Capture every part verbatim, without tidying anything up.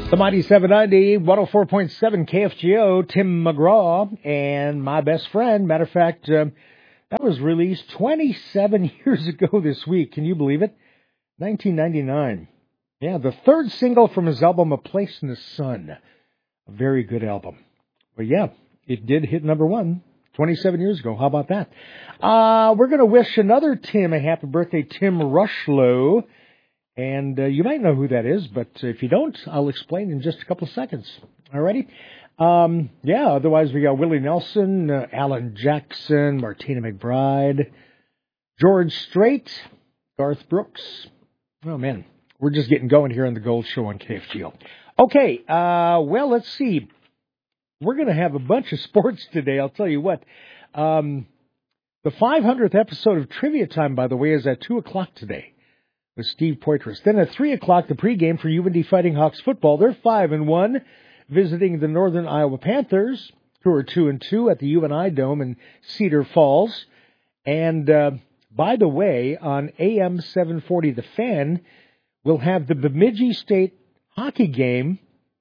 The Mighty seven ninety, one oh four point seven K F G O, Tim McGraw, and My Best Friend. Matter of fact, uh, that was released twenty-seven years ago this week. Can you believe it? nineteen ninety-nine. Yeah, the third single from his album, A Place in the Sun. A very good album. But yeah, it did hit number one twenty-seven years ago. How about that? Uh, we're going to wish another Tim a happy birthday, Tim Rushlow. And uh, you might know who that is, but if you don't, I'll explain in just a couple of seconds. Alrighty? Um, yeah, otherwise we got Willie Nelson, uh, Alan Jackson, Martina McBride, George Strait, Garth Brooks. Oh, man, we're just getting going here on the Gold Show on K F G O. Okay, uh, well, let's see. We're going to have a bunch of sports today, I'll tell you what. Um, the five hundredth episode of Trivia Time, by the way, is at two o'clock today with Steve Poitras. Then at three o'clock, the pregame for U N D Fighting Hawks football. They're five and one, visiting the Northern Iowa Panthers, who are two and two at the U N I Dome in Cedar Falls. And uh, by the way, on A M seven forty, The Fan, we'll have the Bemidji State hockey game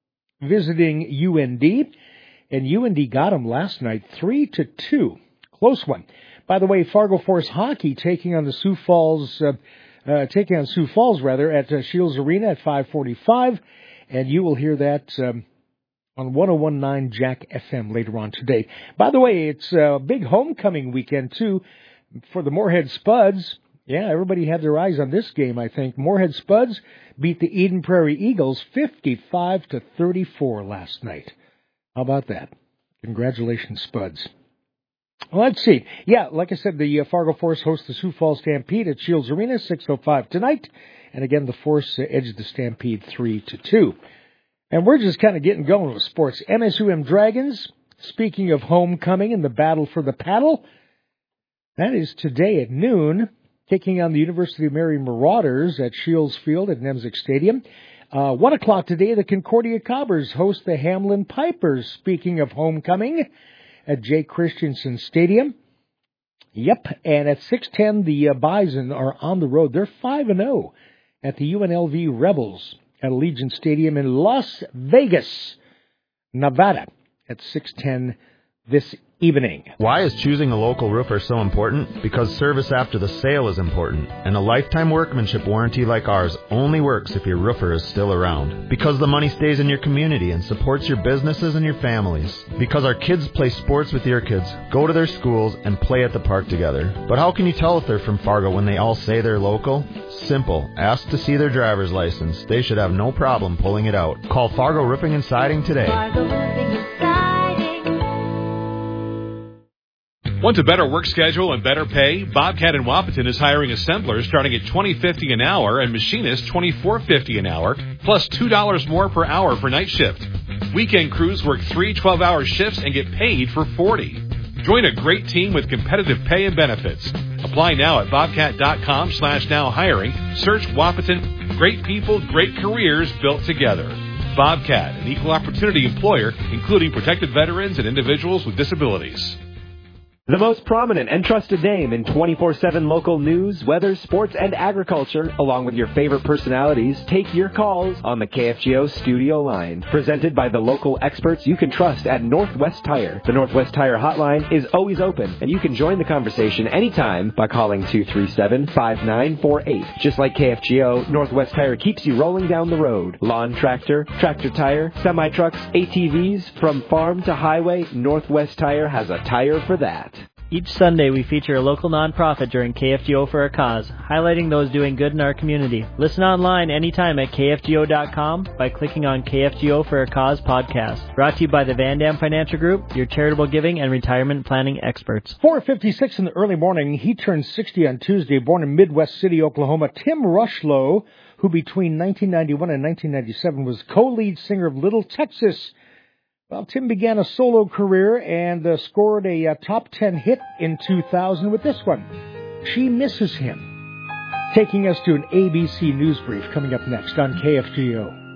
visiting U N D. And U N D got them last night, three to two. Close one. By the way, Fargo Force hockey taking on the Sioux Falls, uh, uh, taking on Sioux Falls rather at uh, Shields Arena at five forty-five, and you will hear that um, on one oh one point nine Jack F M later on today. By the way, it's a big homecoming weekend too for the Moorhead Spuds. Yeah, everybody had their eyes on this game. I think Moorhead Spuds beat the Eden Prairie Eagles fifty-five to thirty-four last night. How about that? Congratulations, Spuds. Well, let's see. Yeah, like I said, the uh, Fargo Force hosts the Sioux Falls Stampede at Shields Arena, six oh five tonight. And again, the Force uh, edged the Stampede three to two. And we're just kind of getting going with sports. M S U M Dragons, speaking of homecoming and the battle for the paddle, that is today at noon, taking on the University of Mary Marauders at Shields Field at Nemzik Stadium. Uh, one o'clock today, the Concordia Cobbers host the Hamlin Pipers, speaking of homecoming, at Jay Christensen Stadium. Yep, and at six ten, the uh, Bison are on the road. They're five and oh at the U N L V Rebels at Allegiant Stadium in Las Vegas, Nevada, at six ten this evening. Why is choosing a local roofer so important? Because service after the sale is important, and a lifetime workmanship warranty like ours only works if your roofer is still around. Because the money stays in your community and supports your businesses and your families. Because our kids play sports with your kids, go to their schools, and play at the park together. But how can you tell if they're from Fargo when they all say they're local? Simple. Ask to see their driver's license. They should have no problem pulling it out. Call Fargo Roofing and Siding today. Fargo Roofing and Siding. Want a better work schedule and better pay? Bobcat in Wahpeton is hiring assemblers starting at twenty fifty an hour and machinists twenty-four fifty an hour, plus two dollars more per hour for night shift. Weekend crews work three twelve-hour shifts and get paid for forty. Join a great team with competitive pay and benefits. Apply now at bobcat.com slash now hiring. Search Wahpeton. Great people, great careers built together. Bobcat, an equal opportunity employer, including protected veterans and individuals with disabilities. The most prominent and trusted name in twenty-four seven local news, weather, sports, and agriculture, along with your favorite personalities, take your calls on the K F G O studio line. Presented by the local experts you can trust at Northwest Tire. The Northwest Tire hotline is always open, and you can join the conversation anytime by calling two three seven, five nine four eight. Just like K F G O, Northwest Tire keeps you rolling down the road. Lawn tractor, tractor tire, semi-trucks, A T Vs, from farm to highway, Northwest Tire has a tire for that. Each Sunday, we feature a local nonprofit during K F G O for a Cause, highlighting those doing good in our community. Listen online anytime at K F G O dot com by clicking on K F G O for a Cause podcast. Brought to you by the Van Dam Financial Group, your charitable giving and retirement planning experts. four fifty-six in the early morning. He turned sixty on Tuesday, born in Midwest City, Oklahoma. Tim Rushlow, who between nineteen ninety-one and nineteen ninety-seven was co-lead singer of Little Texas. Well, Tim began a solo career and uh, scored a uh, top ten hit in two thousand with this one, She Misses Him. Taking us to an A B C News Brief coming up next on K F G O.